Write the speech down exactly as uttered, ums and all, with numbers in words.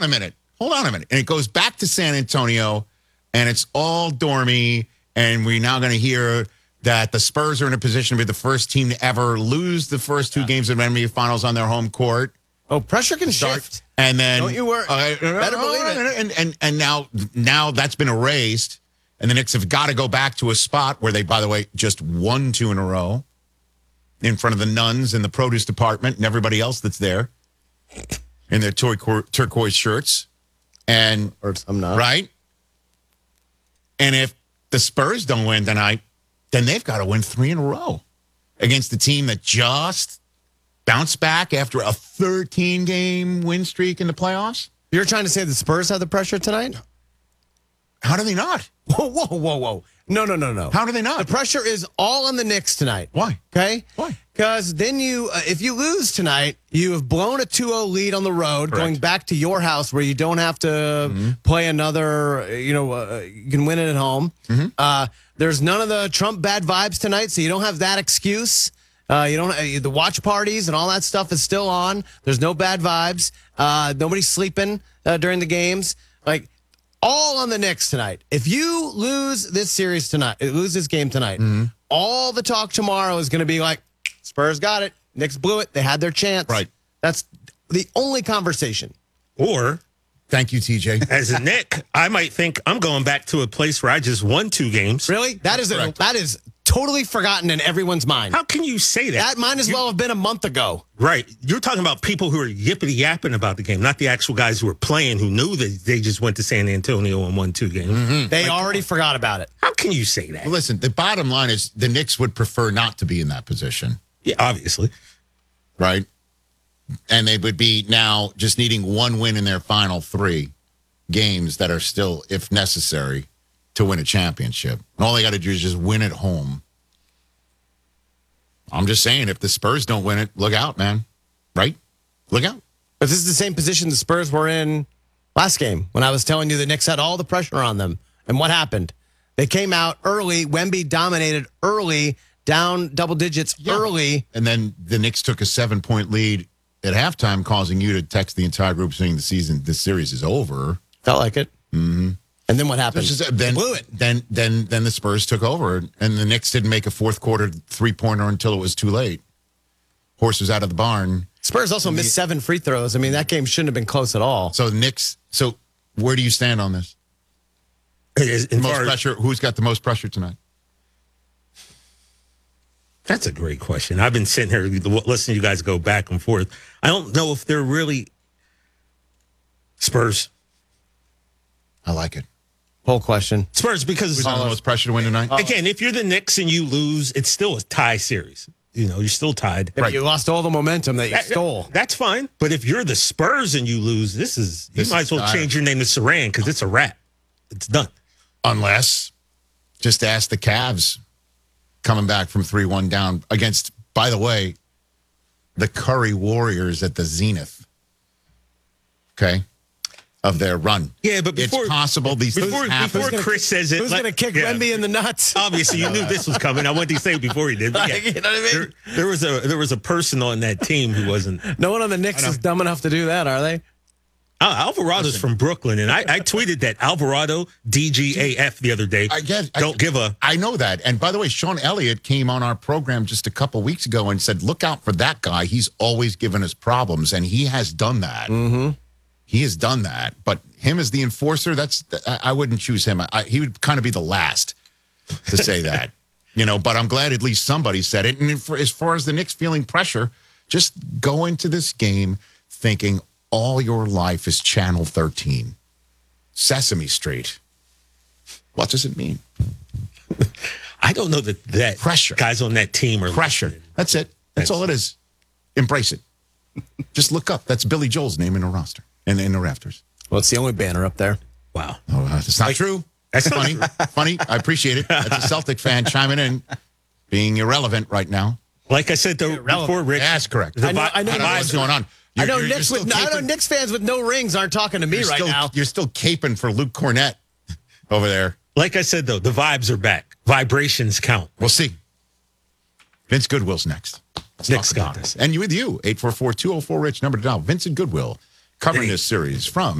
on a minute. Hold on a minute. And it goes back to San Antonio, and it's all dormy, and we're now going to hear that the Spurs are in a position to be the first team to ever lose the first two yeah. games of N B A Finals on their home court. Oh, pressure can start, shift. And then don't you worry. Uh, Better believe it. And, and and now now that's been erased, and the Knicks have got to go back to a spot where they, by the way, just won two in a row in front of the nuns in the produce department and everybody else that's there in their tur- turquoise shirts. And or some not. Right? And if the Spurs don't win tonight, then they've got to win three in a row against the team that just bounce back after a thirteen-game win streak in the playoffs? You're trying to say the Spurs have the pressure tonight? How do they not? Whoa, whoa, whoa, whoa. No, no, no, no. How do they not? The pressure is all on the Knicks tonight. Why? Okay? Why? Because then you, uh, if you lose tonight, you have blown a two oh lead on the road, Correct. Going back to your house where you don't have to mm-hmm. play another, you know, uh, you can win it at home. Mm-hmm. Uh, there's none of the Trump bad vibes tonight, so you don't have that excuse. Uh, you don't. Uh, the watch parties and all that stuff is still on. There's no bad vibes. Uh, nobody's sleeping uh, during the games. Like all on the Knicks tonight. If you lose this series tonight, lose this game tonight, mm-hmm. all the talk tomorrow is going to be like, Spurs got it. Knicks blew it. They had their chance. Right. That's the only conversation. Or, thank you, T J. As a Knick, I might think I'm going back to a place where I just won two games. Really? That is a, that is. Totally forgotten in everyone's mind. How can you say that? That might as you, well have been a month ago. Right. You're talking about people who are yippity yapping about the game, not the actual guys who were playing who knew that they just went to San Antonio and won two games. Mm-hmm. They like, already forgot about it. How can you say that? Well, listen, the bottom line is the Knicks would prefer not to be in that position. Yeah, obviously. Right. And they would be now just needing one win in their final three games that are still, if necessary, to win a championship. And all they got to do is just win at home. I'm just saying, if the Spurs don't win it, look out, man. Right? Look out. But this is the same position the Spurs were in last game when I was telling you the Knicks had all the pressure on them. And what happened? They came out early. Wemby dominated early, down double digits yeah. early. And then the Knicks took a seven-point lead at halftime, causing you to text the entire group saying the season, this series is over. Felt like it. Mm-hmm. And then what happened? Just, then, blew it. Then, then, then the Spurs took over, and the Knicks didn't make a fourth quarter three-pointer until it was too late. Horse was out of the barn. Spurs also missed seven free throws. I mean, that game shouldn't have been close at all. So Knicks. So where do you stand on this? Is, most far, pressure. Who's got the most pressure tonight? That's a great question. I've been sitting here listening to you guys go back and forth. I don't know if they're really Spurs. I like it. Whole question. Spurs, because who's under the most pressure to win tonight? Again, if you're the Knicks and you lose, it's still a tie series. You know, you're still tied. Right. You lost all the momentum that you that, stole. That's fine. But if you're the Spurs and you lose, this is this you might as well is change your name to Saran because it's a wrap. It's done. Unless, just ask the Cavs coming back from three one down against, by the way, the Curry Warriors at the zenith. Okay? Of their run. Yeah, but before, it's possible these before, things before happen. Chris says it. Who's like, going to kick yeah. Wemby in the nuts? Obviously, you knew this was coming. I wanted to say it before he did. But yeah, you know what I mean? There, there was a there was a person on that team who wasn't. No one on the Knicks is dumb enough to do that, are they? Uh, Alvarado's Listen. from Brooklyn, and I, I tweeted that Alvarado D G A F the other day. I get. Don't I, give a. I know that. And by the way, Sean Elliott came on our program just a couple weeks ago and said, "Look out for that guy. He's always given us problems, and he has done that. Mm-hmm. He has done that. But him as the enforcer, that's I, I wouldn't choose him. I, he would kind of be the last to say that, you know. But I'm glad at least somebody said it. And for, as far as the Knicks feeling pressure, just go into this game thinking all your life is Channel thirteen, Sesame Street. What does it mean? I don't know that that pressure guys on that team are pressure. Listening. That's it. That's, That's all it is. Embrace it. Just look up. That's Billy Joel's name in the roster and in the rafters. Well, it's the only banner up there. Wow. Oh, that's not like, true. That's funny. Funny. I appreciate it. That's a Celtic fan chiming in, being irrelevant right now. Like I said, though, before Rick. That's correct. I know, I know, I know what's going on. You're, I know Knicks with I know Knicks fans with no rings aren't talking to me right still, now. You're still caping for Luke Cornett over there. Like I said, though, the vibes are back. Vibrations count. We'll see. Vince Goodwill's next. Let's Knicks got this. And you with you, eight four four, two oh four, Rich, number to dial. Vincent Goodwill covering hey. this series from